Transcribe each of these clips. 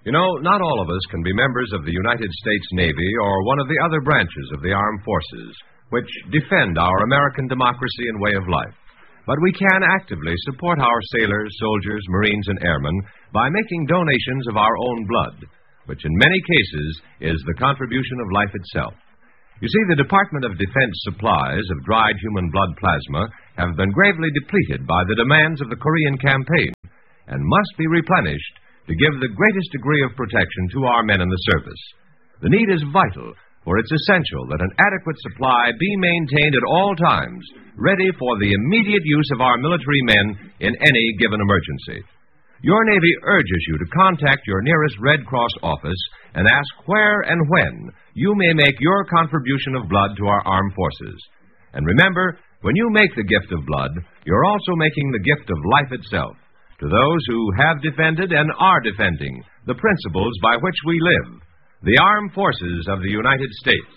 You know, not all of us can be members of the United States Navy or one of the other branches of the armed forces, which defend our American democracy and way of life. But we can actively support our sailors, soldiers, Marines, and airmen by making donations of our own blood, which in many cases is the contribution of life itself. You see, the Department of Defense supplies of dried human blood plasma have been gravely depleted by the demands of the Korean campaign and must be replenished to give the greatest degree of protection to our men in the service. The need is vital, for it's essential that an adequate supply be maintained at all times, ready for the immediate use of our military men in any given emergency. Your Navy urges you to contact your nearest Red Cross office and ask where and when you may make your contribution of blood to our armed forces. And remember, when you make the gift of blood, you're also making the gift of life itself to those who have defended and are defending the principles by which we live, the armed forces of the United States.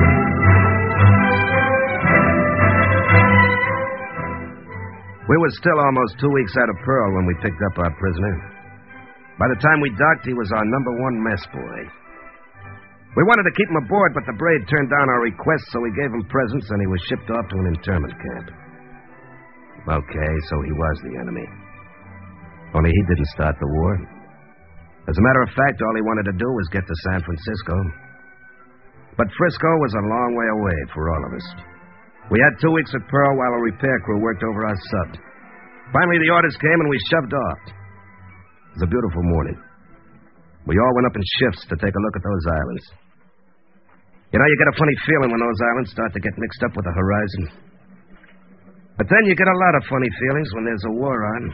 We were still almost 2 weeks out of Pearl when we picked up our prisoner. By the time we docked, he was our number one mess boy. We wanted to keep him aboard, but the Braid turned down our request, so we gave him presents, and he was shipped off to an internment camp. Okay, so he was the enemy. Only he didn't start the war. As a matter of fact, all he wanted to do was get to San Francisco. But Frisco was a long way away for all of us. We had 2 weeks at Pearl while a repair crew worked over our sub. Finally, the orders came, and we shoved off. It was a beautiful morning. We all went up in shifts to take a look at those islands. You know, you get a funny feeling when those islands start to get mixed up with the horizon. But then you get a lot of funny feelings when there's a war on.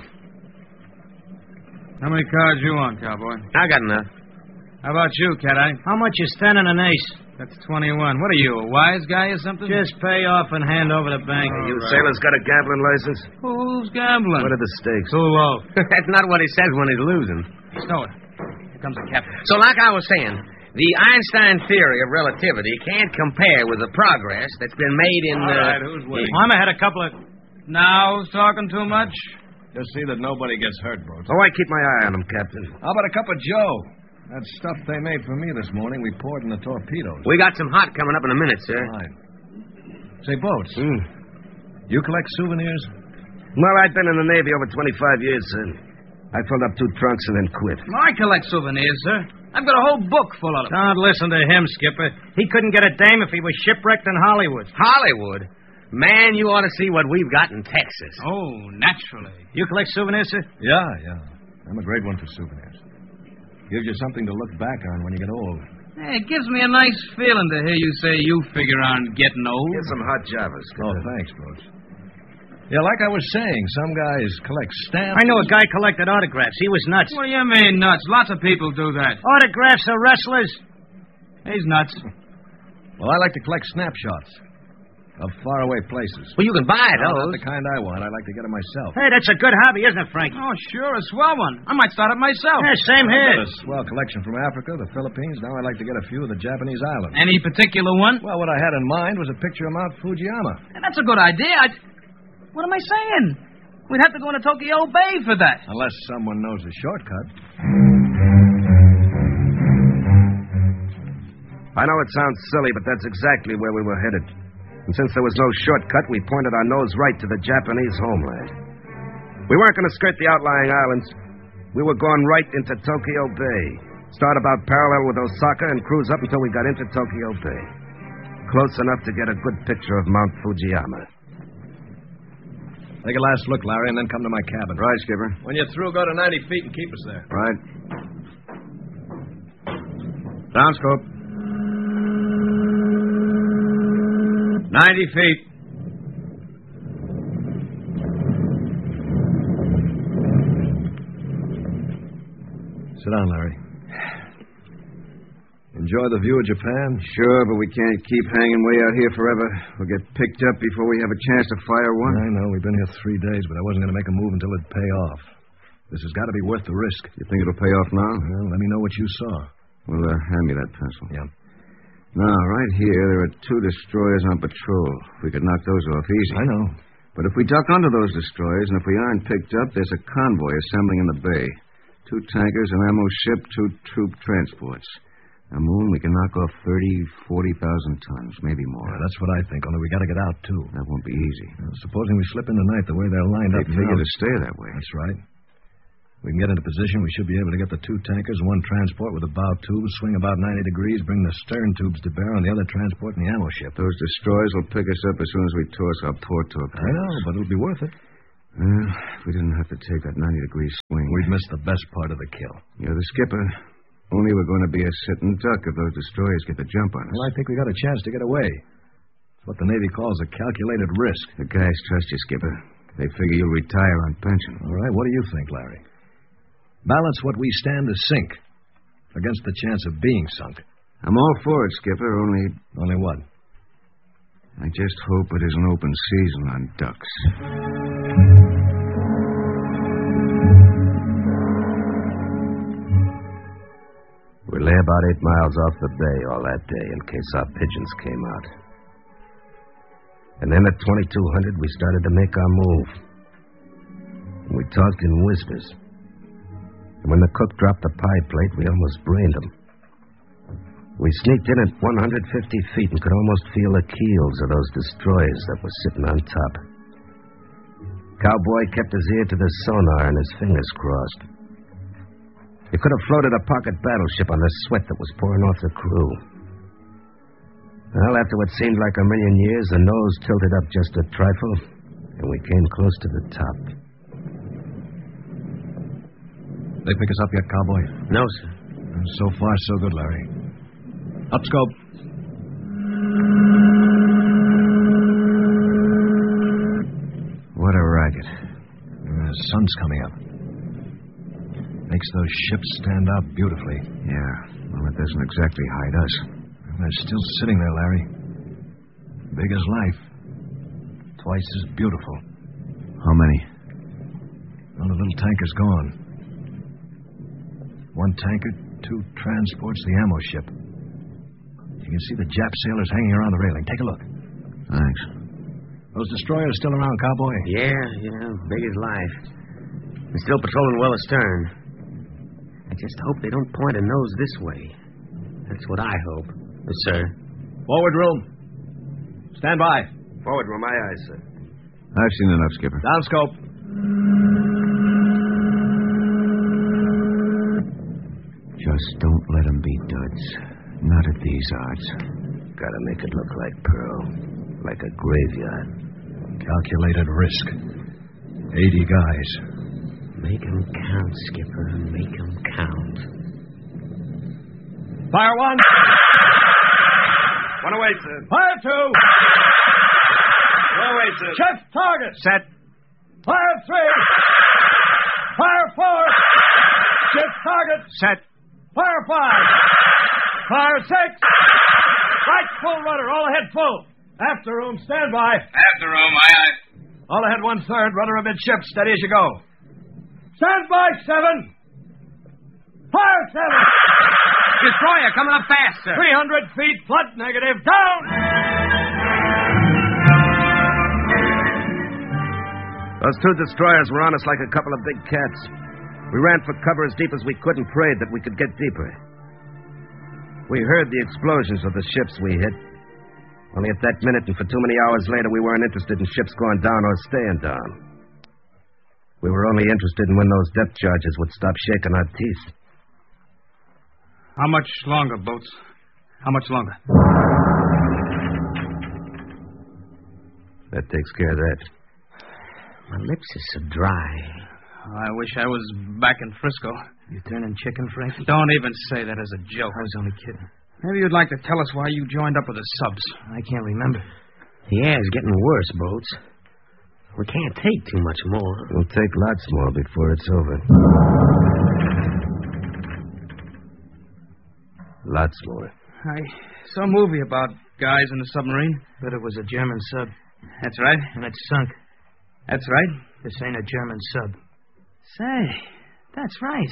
How many cards you want, cowboy? I got enough. How about you, Cat-Eye? How much is 10 and an ace? That's 21. What are you, a wise guy or something? Just pay off and hand over the bank. You sailors got a gambling license? Who's gambling? What are the stakes? Too low. That's not what he says when he's losing. Stow it. Here comes the captain. So like I was saying, the Einstein theory of relativity can't compare with the progress that's been made in... All right, who's winning? I'm ahead a couple of... Now who's talking too much? Just see that nobody gets hurt, Boats. Oh, I keep my eye on them, Captain. How about a cup of Joe? That stuff they made for me this morning, we poured in the torpedoes. We got some hot coming up in a minute, sir. Fine. Say, Boats, you collect souvenirs? Well, I've been in the Navy over 25 years, sir. I filled up 2 trunks and then quit. I collect souvenirs, sir. I've got a whole book full of them. Don't listen to him, Skipper. He couldn't get a dame if he was shipwrecked in Hollywood. Hollywood? Man, you ought to see what we've got in Texas. Oh, naturally. You collect souvenirs, sir? Yeah. I'm a great one for souvenirs. Gives you something to look back on when you get old. Hey, it gives me a nice feeling to hear you say you figure on getting old. Here's some hot Javas. Oh, thanks, Boats. Yeah, like I was saying, some guys collect stamps. I know a guy collected autographs. He was nuts. What do you mean, nuts? Lots of people do that. Autographs of wrestlers? He's nuts. Well, I like to collect snapshots of faraway places. Well, you can buy Not those. the kind I want. I like to get them myself. Hey, that's a good hobby, isn't it, Frank? Oh, sure, a swell one. I might start it myself. Yeah, same I here. got a swell collection from Africa, the Philippines. Now I'd like to get a few of the Japanese islands. Any particular one? Well, what I had in mind was a picture of Mount Fujiyama. Hey, that's a good idea. What am I saying? We'd have to go into Tokyo Bay for that. Unless someone knows a shortcut. I know it sounds silly, but that's exactly where we were headed. And since there was no shortcut, we pointed our nose right to the Japanese homeland. We weren't going to skirt the outlying islands. We were going right into Tokyo Bay. Start about parallel with Osaka and cruise up until we got into Tokyo Bay. Close enough to get a good picture of Mount Fujiyama. Take a last look, Larry, and then come to my cabin. Right, Skipper. When you're through, go to 90 feet and keep us there. Right. Downscope. 90 feet. Sit down, Larry. Enjoy the view of Japan? Sure, but we can't keep hanging way out here forever. We'll get picked up before we have a chance to fire one. I know. We've been here 3 days, but I wasn't going to make a move until it'd pay off. This has got to be worth the risk. You think it'll pay off now? Well, let me know what you saw. Well, hand me that pencil. Yeah. Now, right here, there are 2 destroyers on patrol. We could knock those off easy. I know. But if we duck under those destroyers, and if we aren't picked up, there's a convoy assembling in the bay. 2 tankers, an ammo ship, 2 troop transports. Now, Moon, we can knock off 40,000 tons, maybe more. Yeah, that's what I think, only we got to get out, too. That won't be easy. Supposing we slip in tonight the way they're lined up. They figure to stay that way. That's right. We can get into position. We should be able to get the 2 tankers and 1 transport with the bow tubes, swing about 90 degrees, bring the stern tubes to bear on the other transport and the ammo ship. Those destroyers will pick us up as soon as we toss our port torpedoes. I know, but it'll be worth it. Well, if we didn't have to take that 90-degree swing... We'd miss the best part of the kill. You're the skipper. Only we're going to be a sitting duck if those destroyers get the jump on us. Well, I think we got a chance to get away. It's what the Navy calls a calculated risk. The guys trust you, Skipper. They figure you'll retire on pension. All right, what do you think, Larry? Balance what we stand to sink against the chance of being sunk. I'm all for it, Skipper, Only what? I just hope it is an open season on ducks. We lay about 8 miles off the bay all that day in case our pigeons came out. And then at 2200, we started to make our move. We talked in whispers. And when the cook dropped the pie plate, we almost brained him. We sneaked in at 150 feet and could almost feel the keels of those destroyers that were sitting on top. Cowboy kept his ear to the sonar and his fingers crossed. You could have floated a pocket battleship on the sweat that was pouring off the crew. Well, after what seemed like a million years, the nose tilted up just a trifle, and we came close to the top. They pick us up yet, Cowboy? No, sir. So far, so good, Larry. Up scope. What a racket. The sun's coming up. Makes those ships stand out beautifully. Yeah, well, it doesn't exactly hide us. They're still sitting there, Larry. Big as life. Twice as beautiful. How many? Well, the little tanker's gone. 1 tanker, 2 transports, the ammo ship. You can see the Jap sailors hanging around the railing. Take a look. Thanks. Those destroyers still around, Cowboy? Yeah, big as life. They're still patrolling well astern. I just hope they don't point a nose this way. That's what I hope. Yes, sir. Forward room. Stand by. Forward room, aye, aye, sir. I've seen enough, Skipper. Down scope. Just don't let them be duds. Not at these odds. Gotta make it look like Pearl. Like a graveyard. Calculated risk. 80 guys. Make 'em count, Skipper. Make 'em count. Fire 1. 1 away, sir. Fire 2. 2 away, sir. Shift target. Set. Fire 3. Fire 4. Shift target. Set. Fire 5. Fire 6. Right full rudder. All ahead full. After room, stand by. After room, aye, aye. All ahead 1/3. Rudder amidship. Steady as you go. Stand by 7. Fire 7. Destroyer coming up fast, sir. 300 feet. Flood negative. Down. Those 2 destroyers were on us like a couple of big cats. We ran for cover as deep as we could and prayed that we could get deeper. We heard the explosions of the ships we hit. Only at that minute and for too many hours later, we weren't interested in ships going down or staying down. We were only interested in when those depth charges would stop shaking our teeth. How much longer, boats? How much longer? That takes care of that. My lips are so dry. I wish I was back in Frisco. You turning chicken, Frankie? Don't even say that as a joke. I was only kidding. Maybe you'd like to tell us why you joined up with the subs. I can't remember. The air's getting worse, Boats. We can't take too much more. We'll take lots more before it's over. Lots more. I saw a movie about guys in a submarine. But it was a German sub. That's right. And it sunk. That's right. This ain't a German sub. Say, that's right.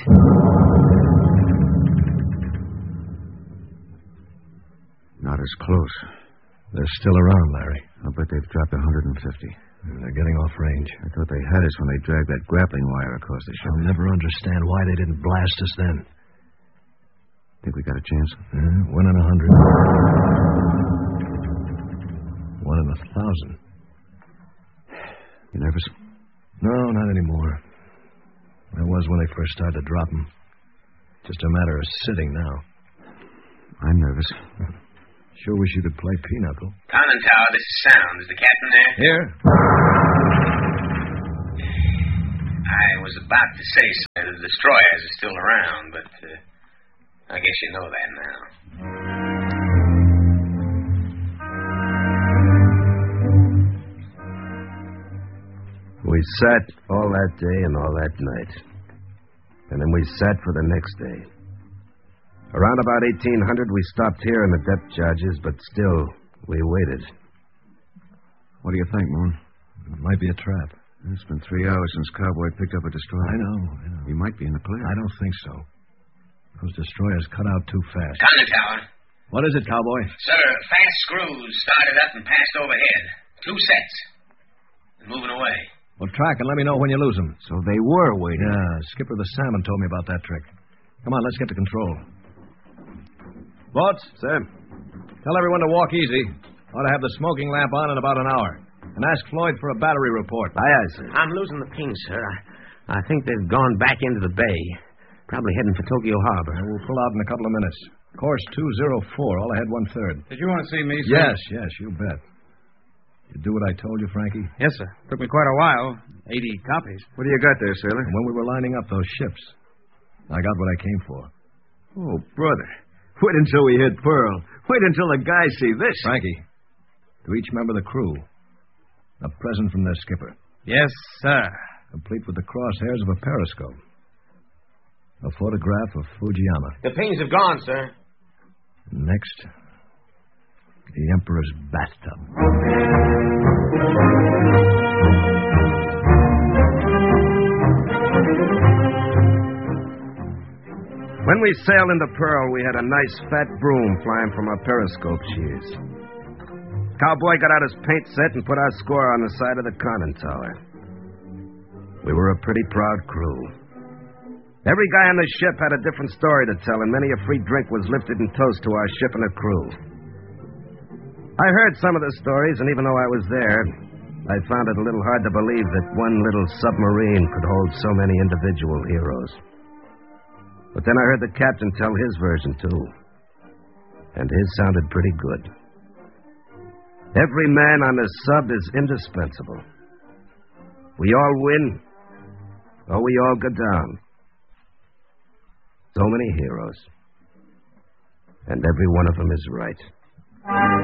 Not as close. They're still around, Larry. I'll bet they've dropped 150. They're getting off range. I thought they had us when they dragged that grappling wire across the ship. I'll never understand why they didn't blast us then. Think we got a chance? 1 in 100. 1 in 1,000. You nervous? No, not anymore. I was when they first started to drop them. Just a matter of sitting now. I'm nervous. Sure wish you could play pinochle. Conning Tower, this is Sound. Is the captain there? Here. I was about to say so. The destroyers are still around, but I guess you know that now. We sat all that day and all that night. And then we sat for the next day. Around about 1800, we stopped hearing the depth charges, but still, we waited. What do you think, Moon? It might be a trap. It's been 3 hours since Cowboy picked up a destroyer. I know. He might be in the clear. I don't think so. Those destroyers cut out too fast. Conning Tower. What is it, Cowboy? Sir, fast screws started up and passed overhead. 2 sets. And moving away. Well, track and let me know when you lose them. So they were waiting. Yeah, Skipper the Salmon told me about that trick. Come on, let's get to control. Boats? Sir? Tell everyone to walk easy. Ought to have the smoking lamp on in about an hour. And ask Floyd for a battery report. Aye, aye, sir. I'm losing the ping, sir. I think they've gone back into the bay. Probably heading for Tokyo Harbor. We'll pull out in a couple of minutes. Course 204, all ahead 1/3. Did you want to see me, sir? Yes, you bet. You do what I told you, Frankie? Yes, sir. Took me quite a while. 80 copies. What do you got there, sailor? And when we were lining up those ships, I got what I came for. Oh, brother. Wait until we hit Pearl. Wait until the guys see this. Frankie, to each member of the crew, a present from their skipper. Yes, sir. Complete with the crosshairs of a periscope. A photograph of Fujiyama. The pings have gone, sir. Next, the Emperor's bathtub. When we sailed into Pearl, we had a nice fat broom flying from our periscope shears. Cowboy got out his paint set and put our score on the side of the conning tower. We were a pretty proud crew. Every guy on the ship had a different story to tell, and many a free drink was lifted in toast to our ship and her crew. I heard some of the stories, and even though I was there, I found it a little hard to believe that one little submarine could hold so many individual heroes. But then I heard the captain tell his version, too. And his sounded pretty good. Every man on the sub is indispensable. We all win, or we all go down. So many heroes. And every one of them is right.